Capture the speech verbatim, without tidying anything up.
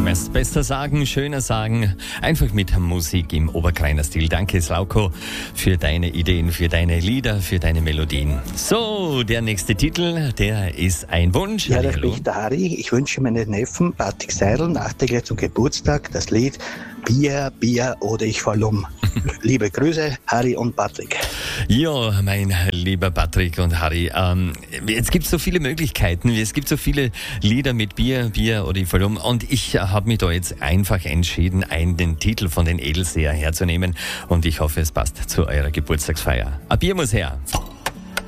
man es besser sagen, schöner sagen, einfach mit Musik im Oberkreiner Stil. Danke, Slauko, für deine Ideen, für deine Lieder, für deine Melodien. So, der nächste Titel, der ist ein Wunsch. Ja, da Hallo. spricht der Harry. Ich wünsche meinem Neffen Patrick Seidel nachträglich zum Geburtstag das Lied Bier, Bier oder ich fall um. Liebe Grüße, Harry und Patrick. Ja, mein lieber Patrick und Harry, ähm, jetzt gibt es so viele Möglichkeiten, es gibt so viele Lieder mit Bier, Bier oder ich fall um, und ich habe mich da jetzt einfach entschieden, einen Titel von den Edelseher herzunehmen, und ich hoffe, es passt zu eurer Geburtstagsfeier. Ein Bier muss her.